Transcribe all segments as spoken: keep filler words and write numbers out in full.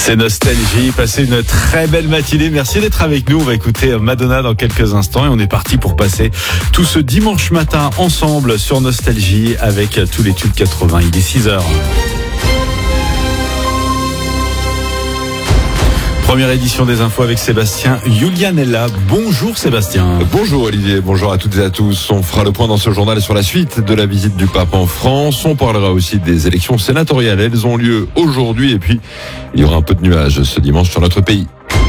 C'est Nostalgie, passez une très belle matinée, merci d'être avec nous, on va écouter Madonna dans quelques instants et on est parti pour passer tout ce dimanche matin ensemble sur Nostalgie avec tous les tubes quatre-vingts, il est six heures. Première édition des infos avec Sébastien Julianella. Bonjour Sébastien. Bonjour Olivier, bonjour à toutes et à tous. On fera le point dans ce journal sur la suite de la visite du pape en France. On parlera aussi des élections sénatoriales. Elles ont lieu aujourd'hui et puis il y aura un peu de nuages ce dimanche sur notre pays.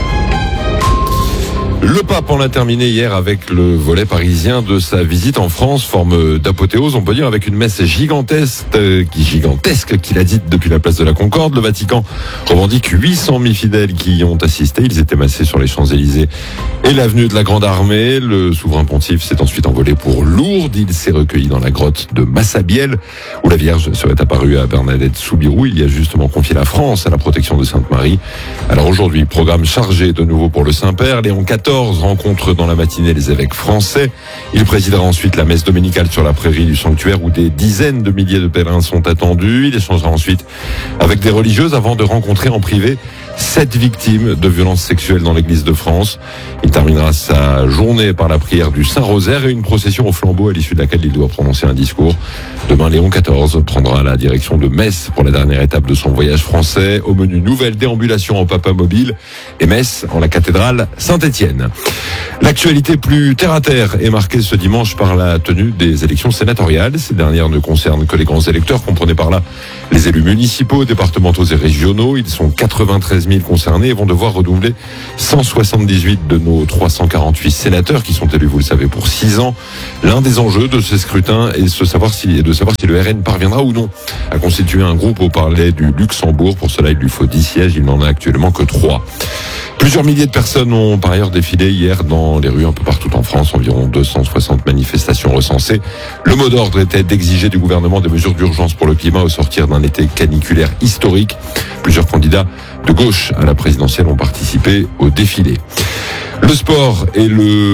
Le pape en a terminé hier avec le volet parisien de sa visite en France, forme d'apothéose, on peut dire, avec une messe gigantesque, euh, gigantesque qu'il a dite depuis la place de la Concorde. Le Vatican revendique huit cent mille fidèles qui y ont assisté. Ils étaient massés sur les Champs-Élysées et l'avenue de la Grande Armée. Le souverain pontife s'est ensuite envolé pour Lourdes. Il s'est recueilli dans la grotte de Massabielle, où la Vierge serait apparue à Bernadette Soubirous. Il y a justement confié la France à la protection de Sainte-Marie. Alors aujourd'hui, programme chargé de nouveau pour le Saint-Père. Léon quatorze rencontre dans la matinée les évêques français. Il présidera ensuite la messe dominicale sur la prairie du sanctuaire où des dizaines de milliers de pèlerins sont attendus. Il échangera ensuite avec des religieuses avant de rencontrer en privé sept victimes de violences sexuelles dans l'église de France. Il terminera sa journée par la prière du Saint-Rosaire et une procession au flambeau à l'issue de laquelle il doit prononcer un discours. Demain, Léon quatorze prendra la direction de Metz pour la dernière étape de son voyage français. Au menu, nouvelle déambulation en papa mobile et Metz en la cathédrale Saint-Étienne. L'actualité plus terre à terre est marquée ce dimanche par la tenue des élections sénatoriales. Ces dernières ne concernent que les grands électeurs, comprenez par là les élus municipaux, départementaux et régionaux. Ils sont quatre-vingt-treize mille concernés et vont devoir redoubler cent soixante-dix-huit de nos trois cent quarante-huit sénateurs qui sont élus, vous le savez, pour six ans. L'un des enjeux de ces scrutins est de savoir si, de savoir si le R N parviendra ou non à constituer un groupe au Palais du Luxembourg. Pour cela, il lui faut dix sièges. Il n'en a actuellement que trois. Plusieurs milliers de personnes ont par ailleurs défilé hier dans les rues un peu partout en France, environ deux cent soixante manifestations recensées. Le mot d'ordre était d'exiger du gouvernement des mesures d'urgence pour le climat au sortir d'un été caniculaire historique. Plusieurs candidats de gauche à la présidentielle ont participé au défilé. Le sport et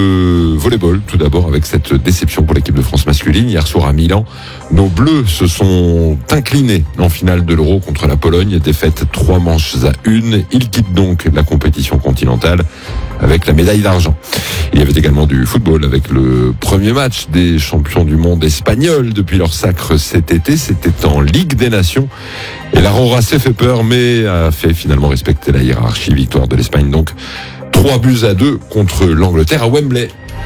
le volleyball, tout d'abord, avec cette déception pour l'équipe de France masculine. Hier soir à Milan, nos Bleus se sont inclinés en finale de l'Euro contre la Pologne. Défaite trois manches à une. Ils quittent donc la compétition continentale avec la médaille d'argent. Il y avait également du football avec le premier match des champions du monde espagnols depuis leur sacre cet été. C'était en Ligue des Nations. Et l'Aurora s'est fait peur, mais a fait finalement respecter la hiérarchie. Victoire de l'Espagne donc. trois buts à deux contre l'Angleterre à Wembley.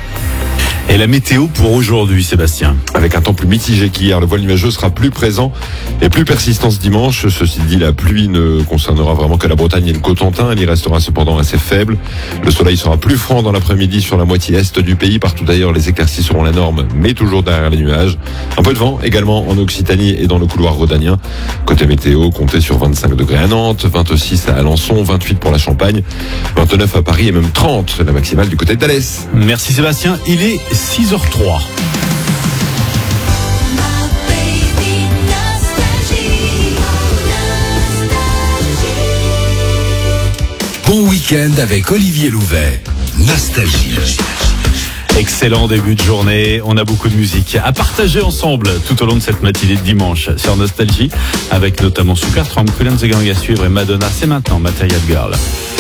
Et la météo pour aujourd'hui, Sébastien? Avec un temps plus mitigé qu'hier, le voile nuageux sera plus présent et plus persistant ce dimanche. Ceci dit, la pluie ne concernera vraiment que la Bretagne et le Cotentin. Elle y restera cependant assez faible. Le soleil sera plus franc dans l'après-midi sur la moitié est du pays. Partout d'ailleurs, les éclaircies seront la norme, mais toujours derrière les nuages. Un peu de vent également en Occitanie et dans le couloir rhodanien. Côté météo, comptez sur vingt-cinq degrés à Nantes, vingt-six à Alençon, vingt-huit pour la Champagne, vingt-neuf à Paris et même trente, la maximale du côté d'Alès. Merci Sébastien, il est six heures trois. Bon week-end avec Olivier Louvet. Nostalgie. Excellent début de journée, on a beaucoup de musique à partager ensemble tout au long de cette matinée de dimanche sur Nostalgie, avec notamment Supertramp, Kool and the Gang à suivre et Madonna, c'est maintenant Material Girl.